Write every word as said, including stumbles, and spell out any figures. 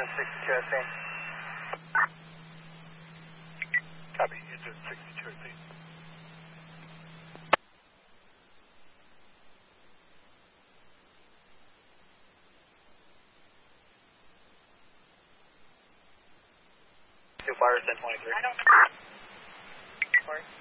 sixty-two at scene. Copy, engine sixty-two at scene. Two fires, ten twenty-three. I don't... Sorry.